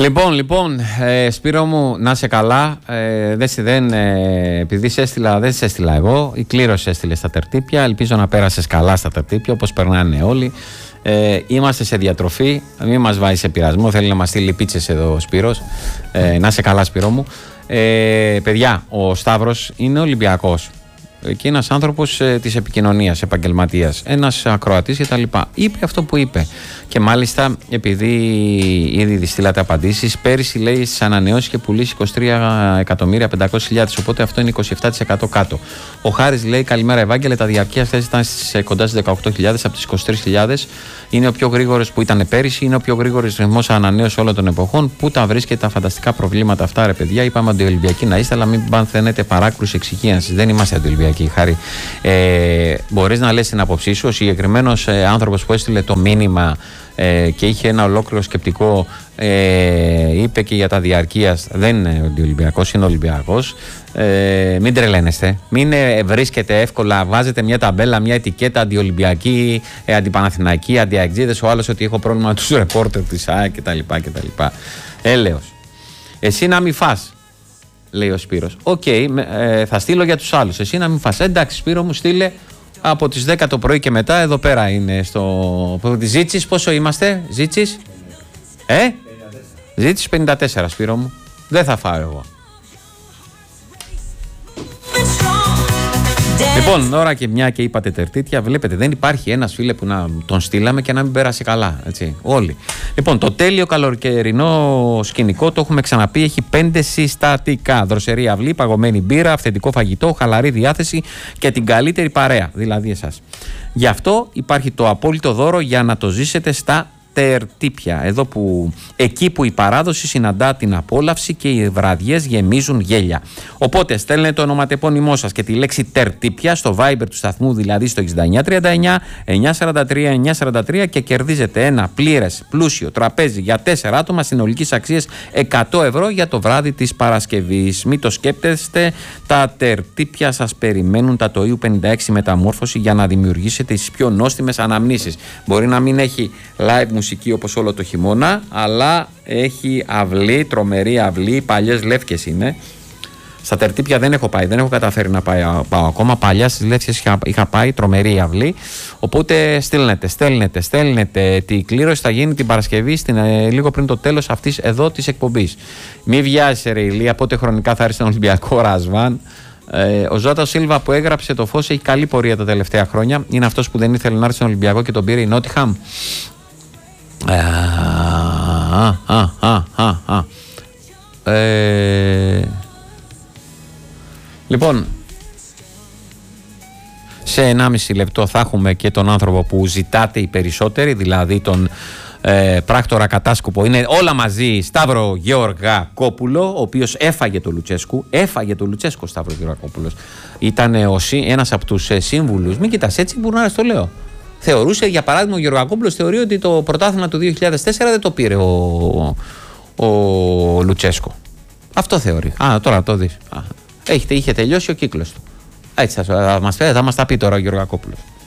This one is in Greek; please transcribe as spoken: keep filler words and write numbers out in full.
Λοιπόν, λοιπόν, ε, Σπύρο μου, να είσαι καλά. Ε, δεν, δεν, ε, επειδή σε έστειλα, δεν σε έστειλα εγώ. Η κλήρωση έστειλε στα τερτύπια. Ελπίζω να πέρασες καλά στα τερτύπια, όπως περνάνε όλοι. Ε, είμαστε σε διατροφή. Μην μας βάζει σε πειρασμό. Θέλει να μας στείλει πίτσες εδώ ο Σπύρος. Ε, να είσαι καλά, Σπύρο μου. Ε, παιδιά, ο Σταύρος είναι Ολυμπιακός. Και ένας άνθρωπος ε, της επικοινωνίας, επαγγελματίας, ένας ακροατής και τα λοιπά. Είπε αυτό που είπε. Και μάλιστα, επειδή ήδη στείλατε απαντήσεις, πέρυσι λέει στις ανανεώσεις και πουλήσει είκοσι τρία εκατομμύρια πεντακόσιες χιλιάδες, οπότε αυτό είναι είκοσι επτά τοις εκατό κάτω. Ο Χάρης λέει: καλημέρα, Ευάγγελε. Τα διαρκεία θέση ήταν στις, κοντά στις δεκαοκτώ χιλιάδες από τις είκοσι τρεις χιλιάδες. Είναι ο πιο γρήγορος που ήταν πέρυσι, είναι ο πιο γρήγορος ρυθμός ανανέωσης όλων των εποχών. Πού τα βρίσκεται τα φανταστικά προβλήματα αυτά, ρε παιδιά. Είπαμε αντιολυμπιακοί να είστε, αλλά μην παθαίνετε παράκρουση εξοικείανσης. Δεν είμαστε αντιολυμπιακοί, Χάρη. Ε, μπορείς να λες την άποψή σου. Ο συγκεκριμένος ε, άνθρωπος που έστειλε το μήνυμα ε, και είχε ένα ολόκληρο σκεπτικό, ε, είπε και για τα διαρκείας, δεν είναι αντιολυμπιακός, είναι Ολυμπιακός. Ε, μην τρελαίνεστε, μην ε, βρίσκετε εύκολα, βάζετε μια ταμπέλα, μια ετικέτα αντιολυμπιακή, ε, αντιπαναθηναϊκή, αντιαεξίδες, ο άλλος ότι έχω πρόβλημα με τους ρεπόρτερ της ΑΕΚ κτλ. κτλ. Έλεος. Εσύ να μην φας, λέει ο Σπύρος. Οκ, okay, ε, θα στείλω για τους άλλους. Εσύ να μην φας. Εντάξει, Σπύρο μου, στείλε από τις δέκα το πρωί και μετά. Εδώ πέρα είναι στο. Ζήτσις, πόσο είμαστε, Ζήτσις? Ε? Ζήτσις πενήντα τέσσερα, Σπύρο μου. Δεν θα φάω εγώ. Λοιπόν, ώρα και μια και είπατε τερτίτια, βλέπετε, δεν υπάρχει ένας φίλε που να τον στείλαμε και να μην πέρασε καλά. Έτσι, όλοι. Λοιπόν, το τέλειο καλοκαιρινό σκηνικό, το έχουμε ξαναπεί, έχει πέντε συστατικά. Δροσερή αυλή, παγωμένη μπύρα, αυθεντικό φαγητό, χαλαρή διάθεση και την καλύτερη παρέα, δηλαδή εσάς. Γι' αυτό υπάρχει το απόλυτο δώρο για να το ζήσετε στα τερτύπια. Εδώ που, εκεί που η παράδοση συναντά την απόλαυση και οι βραδιές γεμίζουν γέλια. Οπότε στέλνετε το ονοματεπώνυμό σας και τη λέξη τερτύπια στο Viber του σταθμού, δηλαδή στο εξήντα εννιά τριάντα εννιά εννιακόσια σαράντα τρία εννιακόσια σαράντα τρία, και κερδίζετε ένα πλήρες πλούσιο τραπέζι για τέσσερα άτομα συνολικής αξίας εκατό ευρώ για το βράδυ της Παρασκευής. Μην το σκέπτεστε, τα τερτύπια σας περιμένουν, τα το Ιου πενήντα έξι μεταμόρφωση, για να δημιουργήσετε τις πιο νόστιμες αναμνήσεις. Μπορεί να μην έχει live μουσική όπως όλο το χειμώνα, αλλά έχει αυλή, τρομερή αυλή, παλιές Λεύκες είναι. Στα τερτύπια δεν έχω πάει, δεν έχω καταφέρει να πάω, πάω ακόμα. Παλιά στις Λεύκες είχα, είχα πάει, τρομερή αυλή. Οπότε στέλνετε, στέλνετε, στέλνετε. Τη κλήρωση θα γίνει την Παρασκευή, στην, ε, λίγο πριν το τέλος αυτής εδώ της εκπομπής. Μη βιάζεσαι, ρε Ηλία, πότε χρονικά θα έρθει στον Ολυμπιακό Ρασβάν. Ε, ο Ζώτα Σίλβα που έγραψε το φως έχει καλή πορεία τα τελευταία χρόνια. Είναι αυτός που δεν ήθελε να έρθει στον Ολυμπιακό και τον πήρε η Νότιχαμ. Α, α, α, α, α. Ε, λοιπόν, σε ενάμιση λεπτό θα έχουμε και τον άνθρωπο που ζητάτε οι περισσότεροι, δηλαδή τον ε, πράκτορα κατάσκοπο. Είναι όλα μαζί, Σταύρο Γεωργακόπουλο, ο οποίος έφαγε το Λουτσέσκου. Έφαγε το Λουτσέσκου ο Σταύρος Γεωργακόπουλος. Ήταν ο, ένας από τους ε, σύμβουλους. Μην κοιτάς έτσι, μπορεί να το λέω. Θεωρούσε, για παράδειγμα, ο Γεωργακόπουλος θεωρεί ότι το πρωτάθλημα του δύο χιλιάδες τέσσερα δεν το πήρε ο, ο, ο Λουτσέσκο. Αυτό θεωρεί. Α, τώρα το δεις. Α, έχετε, είχε τελειώσει ο κύκλος του. Έτσι θα, θα, μας, θα μας τα πει τώρα ο Γεωργακόπουλος.